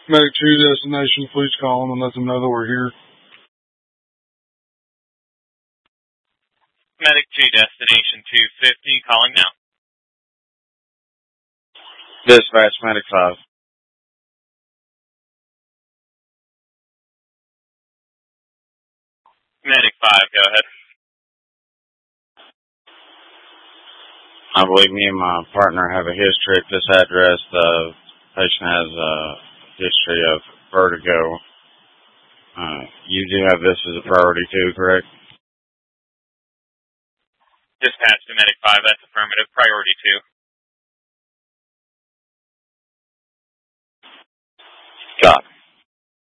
Medic 2 destination, please call them and let them know that we're here. Medic 2 destination 250, calling now. Dispatch, Medic 5. Medic 5, go ahead. I believe me and my partner have a history at this address. The patient has a history of vertigo. You do have this as a priority too, correct? Dispatch to Medic 5, that's affirmative. Priority 2. Got it.